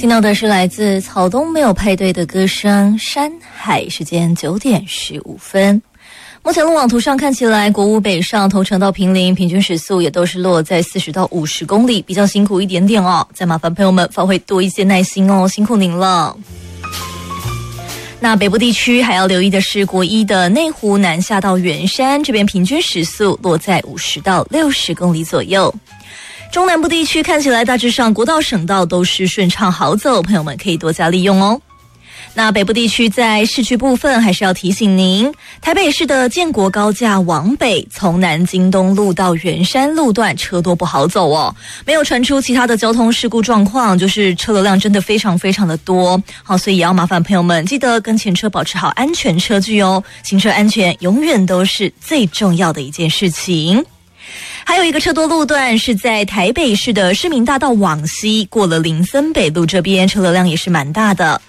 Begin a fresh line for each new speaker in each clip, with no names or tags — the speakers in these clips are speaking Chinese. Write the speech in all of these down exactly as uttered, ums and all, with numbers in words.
听到的是来自草东没有配对的歌声《山海》，时间九点十五分。目前路网图上看起来，国五北上头城到坪林平均时速也都是落在四十到五十公里，比较辛苦一点点哦。再麻烦朋友们发挥多一些耐心哦，辛苦您了。那北部地区还要留意的是，国一的内湖南下到圆山这边平均时速落在五十到六十公里左右。中南部地区看起来大致上国道省道都是顺畅好走，朋友们可以多加利用哦。那北部地区在市区部分还是要提醒您，台北市的建国高架往北，从南京东路到圆山路段车多不好走哦，没有传出其他的交通事故状况，就是车流量真的非常非常的多，好，所以也要麻烦朋友们记得跟前车保持好安全车距哦，行车安全永远都是最重要的一件事情。还有一个车多路段是在台北市的市民大道往西，过了林森北路这边，车流量也是蛮大的。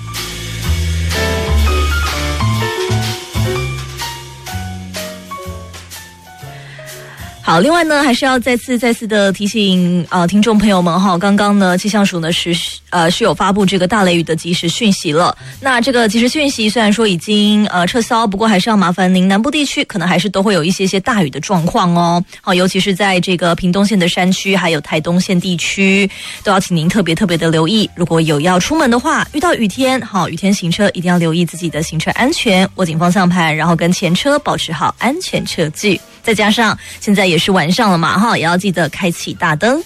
好，另外呢，还是要再次再次的提醒呃听众朋友们哈，刚刚呢气象署呢是呃是有发布这个大雷雨的即时讯息了。那这个即时讯息虽然说已经呃撤销，不过还是要麻烦您南部地区可能还是都会有一些些大雨的状况哦。好，尤其是在这个屏东县的山区，还有台东县地区，都要请您特别特别的留意。如果有要出门的话，遇到雨天，好，雨天行车一定要留意自己的行车安全，握紧方向盘，然后跟前车保持好安全车距。再加上现在也是晚上了嘛，哈，也要记得开启大灯。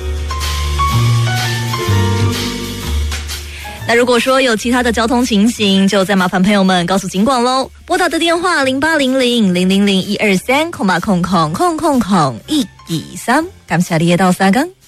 那如果说有其他的交通情形，就再麻烦朋友们告诉警广喽。拨打的电话零八零零零零零一二三空八空空空空空一二三，感谢你的到三更。